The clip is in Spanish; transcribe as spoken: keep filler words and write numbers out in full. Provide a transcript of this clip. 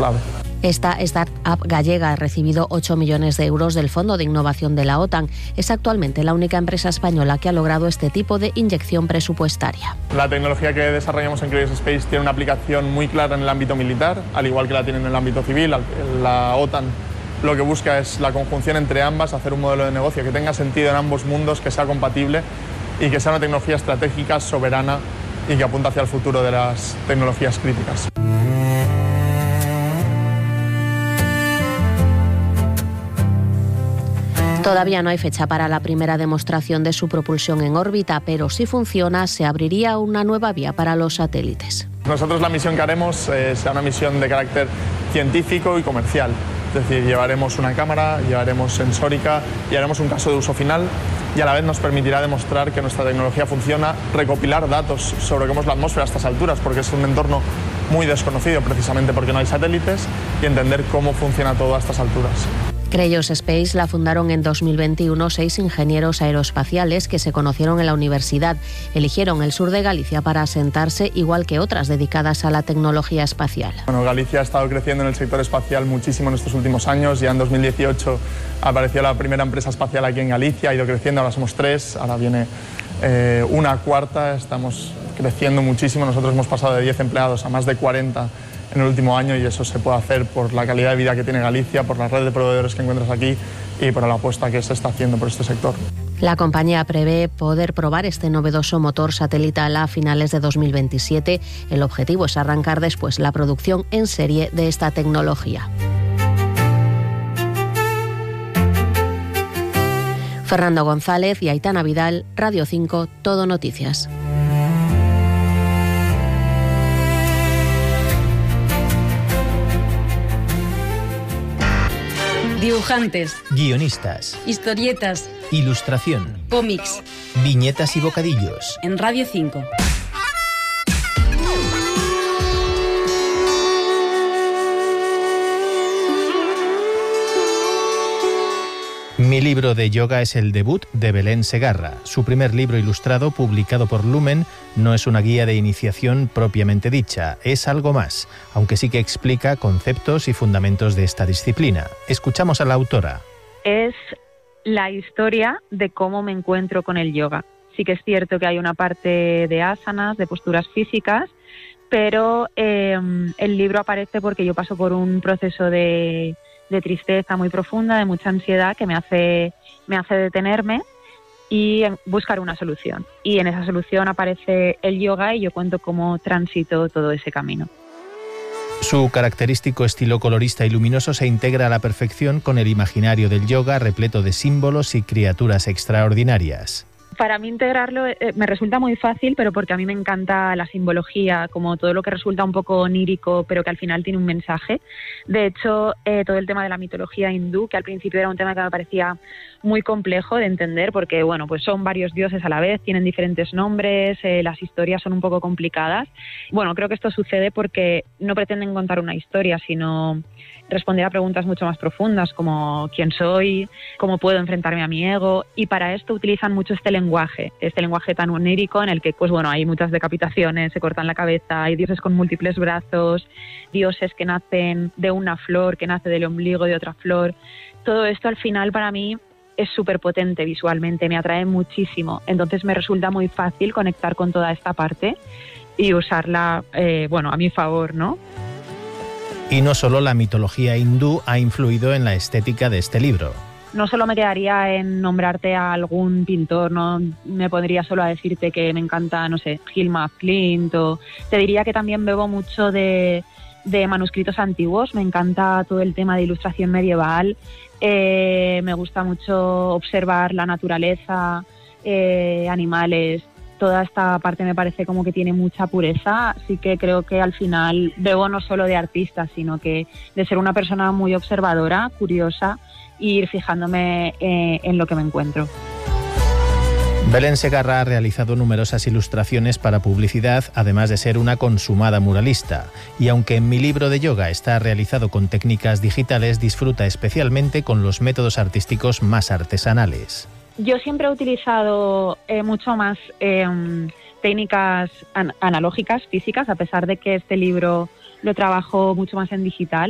clave. Esta startup gallega ha recibido ocho millones de euros del Fondo de Innovación de la OTAN. Es actualmente la única empresa española que ha logrado este tipo de inyección presupuestaria. La tecnología que desarrollamos en Curious Space tiene una aplicación muy clara en el ámbito militar, al igual que la tiene en el ámbito civil. La OTAN lo que busca es la conjunción entre ambas, hacer un modelo de negocio que tenga sentido en ambos mundos, que sea compatible y que sea una tecnología estratégica, soberana y que apunta hacia el futuro de las tecnologías críticas. Todavía no hay fecha para la primera demostración de su propulsión en órbita, pero si funciona, se abriría una nueva vía para los satélites. Nosotros la misión que haremos eh, será una misión de carácter científico y comercial. Es decir, llevaremos una cámara, llevaremos sensórica y haremos un caso de uso final y a la vez nos permitirá demostrar que nuestra tecnología funciona, recopilar datos sobre cómo es la atmósfera a estas alturas, porque es un entorno muy desconocido precisamente porque no hay satélites, y entender cómo funciona todo a estas alturas. Curious Space la fundaron en dos mil veintiuno seis ingenieros aeroespaciales que se conocieron en la universidad. Eligieron el sur de Galicia para asentarse, igual que otras dedicadas a la tecnología espacial. Bueno, Galicia ha estado creciendo en el sector espacial muchísimo en estos últimos años. Ya en dos mil dieciocho apareció la primera empresa espacial aquí en Galicia, ha ido creciendo, ahora somos tres, ahora viene eh, una cuarta, estamos creciendo muchísimo. Nosotros hemos pasado de diez empleados a más de cuarenta en el último año y eso se puede hacer por la calidad de vida que tiene Galicia, por la red de proveedores que encuentras aquí y por la apuesta que se está haciendo por este sector. La compañía prevé poder probar este novedoso motor satelital a finales de dos mil veintisiete. El objetivo es arrancar después la producción en serie de esta tecnología. Fernando González y Aitana Vidal, Radio cinco, Todo Noticias. Dibujantes, guionistas, historietas, ilustración, cómics, viñetas y bocadillos. En Radio cinco. Mi libro de yoga es el debut de Belén Segarra. Su primer libro ilustrado, publicado por Lumen, no es una guía de iniciación propiamente dicha, es algo más, aunque sí que explica conceptos y fundamentos de esta disciplina. Escuchamos a la autora. Es la historia de cómo me encuentro con el yoga. Sí que es cierto que hay una parte de asanas, de posturas físicas, pero eh, el libro aparece porque yo paso por un proceso de... de tristeza muy profunda, de mucha ansiedad que me hace, me hace detenerme y buscar una solución. Y en esa solución aparece el yoga y yo cuento cómo transito todo ese camino. Su característico estilo colorista y luminoso se integra a la perfección con el imaginario del yoga repleto de símbolos y criaturas extraordinarias. Para mí integrarlo eh, me resulta muy fácil, pero porque a mí me encanta la simbología, como todo lo que resulta un poco onírico, pero que al final tiene un mensaje. De hecho, eh, todo el tema de la mitología hindú, que al principio era un tema que me parecía muy complejo de entender, porque bueno, pues son varios dioses a la vez, tienen diferentes nombres, eh, las historias son un poco complicadas. Bueno, creo que esto sucede porque no pretenden contar una historia, sino responder a preguntas mucho más profundas, como quién soy, cómo puedo enfrentarme a mi ego, y para esto utilizan mucho este lenguaje, este lenguaje tan onírico en el que pues bueno, hay muchas decapitaciones, se cortan la cabeza, hay dioses con múltiples brazos, dioses que nacen de una flor, que nace del ombligo de otra flor. Todo esto al final para mí es súper potente visualmente, me atrae muchísimo, entonces me resulta muy fácil conectar con toda esta parte y usarla, eh, bueno, a mi favor, ¿no? Y no solo la mitología hindú ha influido en la estética de este libro. No solo me quedaría en nombrarte a algún pintor, no me pondría solo a decirte que me encanta, no sé, Hilma af Klint, o te diría que también bebo mucho de, de manuscritos antiguos, me encanta todo el tema de ilustración medieval, eh, me gusta mucho observar la naturaleza, eh, animales. Toda esta parte me parece como que tiene mucha pureza, así que creo que al final bebo no solo de artista, sino que de ser una persona muy observadora, curiosa, e ir fijándome eh, en lo que me encuentro. Belén Segarra ha realizado numerosas ilustraciones para publicidad, además de ser una consumada muralista. Y aunque en mi libro de yoga está realizado con técnicas digitales, disfruta especialmente con los métodos artísticos más artesanales. Yo siempre he utilizado eh, mucho más eh, técnicas an- analógicas, físicas, a pesar de que este libro lo trabajo mucho más en digital.